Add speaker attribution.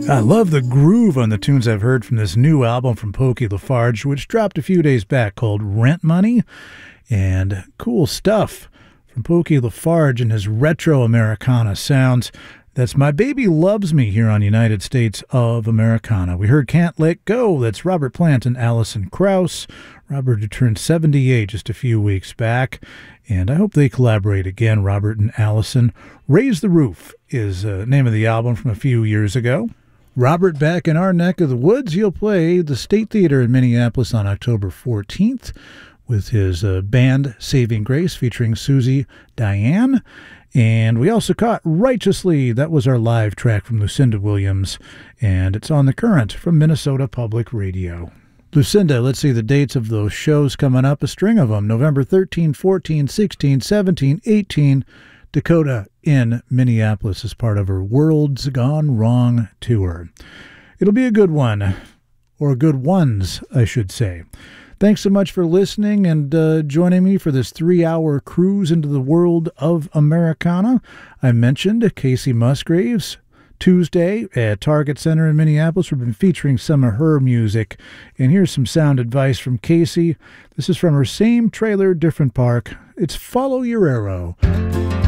Speaker 1: I love the groove on the tunes I've heard from this new album from Pokey LaFarge, which dropped a few days back, called Rent Money. And cool stuff from Pokey LaFarge and his retro Americana sounds. That's My Baby Loves Me here on United States of Americana. We heard Can't Let Go. That's Robert Plant and Alison Krauss. Robert, who turned 78 just a few weeks back, and I hope they collaborate again, Robert and Alison. Raise the Roof is the name of the album from a few years ago. Robert back in our neck of the woods. He'll play the State Theater in Minneapolis on October 14th with his band Saving Grace featuring Susie Diane. And we also caught Righteously. That was our live track from Lucinda Williams, and it's on The Current from Minnesota Public Radio. Lucinda, let's see the dates of those shows coming up, a string of them. November 13, 14, 16, 17, 18, Dakota in Minneapolis as part of her World's Gone Wrong tour. It'll be a good one, or good ones, I should say. Thanks so much for listening and joining me for this 3-hour cruise into the world of Americana. I mentioned Kacey Musgraves Tuesday at Target Center in Minneapolis. We've been featuring some of her music, and here's some sound advice from Kacey. This is from her Same Trailer, Different Park. It's Follow Your Arrow.